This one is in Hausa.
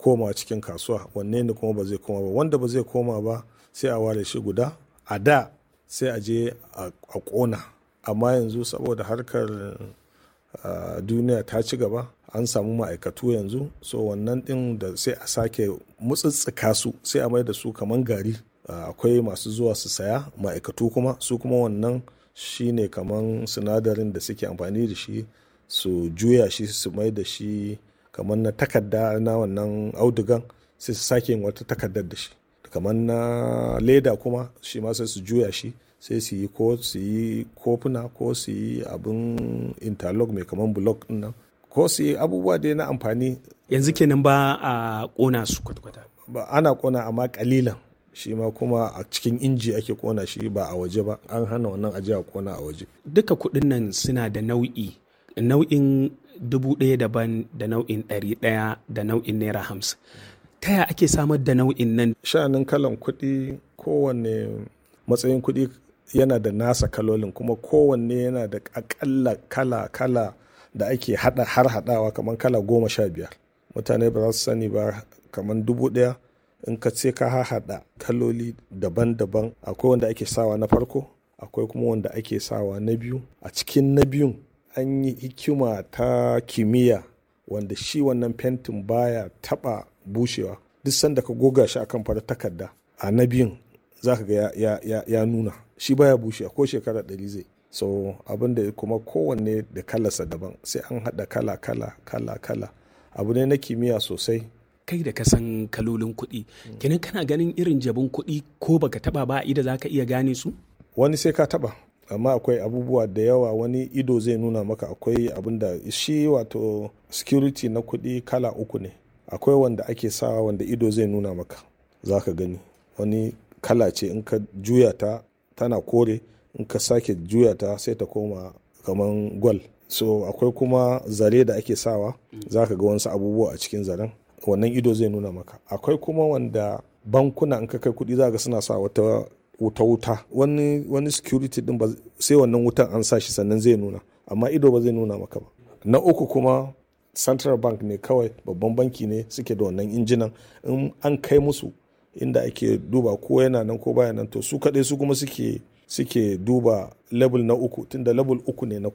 koma cikin kasuwa, wanne ne kuma ba zai koma ba. Wanda ba zai koma ba sai a ware shi guda, a da sai a je a ƙona, amma yanzu saboda harkar duniya ta ci gaba an samu ma'aikatu yanzu, so wannan ɗin da sai a sake mutsitsika su sai a mai da su kaman gari. Akwai masu zuwa su saya, ma'aikatu kuma su kuma wannan shine kaman sinadarin da suke amfani da shi su juya shi su mai da shi kamar na takarda na wannan audugan, sai su sake yin wata takardar da shi. Kamar na leda kuma shi ma sai su juya shi sai su yi kofuna ko su yi abin interlock mai kamar block din nan, ko su yi abubuwa dai na amfani. Yanzu kenan ba a ƙona su kwata-kwata? Ba, ana ƙona amma ƙalilan. Shi ma kuma a cikin inji ake ƙona shi ba a waje ba. An hana wannan aje a ƙona a waje. Duka kuɗin nan suna da nau'in 1,000 daban da nau'in 100 da nau'in naira 50. Ta yaya ake samar da nau'in nan? Sha'anin kalan kuɗi, kowanne matsayin kuɗi yana da nasa kalolin, kuma kowanne yana da akalla kala da ake haɗawa kamar kala 15. Mutane ba za su sani ba, kamar 1,000 in ka ce ka haɗa kaloli daban-daban. Akwai wanda ake sawa na farko, akwai kuma wanda ake sawa na biyu. A cikin na biyun an yi hikima ta kimiyya wanda shi wannan fentin baya taɓa bushewa. Duk sanda ka goga shi akan farar takarda, a na biyun za ka ga ya nuna shi baya bushewa ko shekara 100 zai. So abin da kuma kowanne da kalarsa daban, sai an haɗa kala. Abu ne na kimiyya sosai. Kai da ka san kalolin kuɗi, kenan kana ganin irin jabin kuɗi ko baka taɓa ba ido za ka iya gane su? Wani sai ka taɓa, amma akwai abubuwa da yawa wani ido zai nuna maka. Akwai abin da shi wato security na kuɗi kala 3 ne. Akwai wanda ake sawa wanda ido zai nuna maka, za ka gani. Wani kala ce in ka juya ta tana kore, in ka sake juya ta sai ta koma kaman gwal. So akwai kuma zare da ake sawa, za ka ga wasu abubuwa a cikin zaren, wannan ido zai nuna maka. Akwai kuma wanda bankuna in ka kai kuɗi za ga suna sa wata wuta. Wani security din ba sai wannan wutan an sa shi sannan zai nuna, amma ido ba zai nuna maka ba. Na 3 kuma Central Bank ne kawai, babban banki ne suke da wannan injinan. In an kai musu inda ake duba ko yana nan ko baya nan, to su kaɗai su kuma suke duba level na 3, tunda level 3 ne na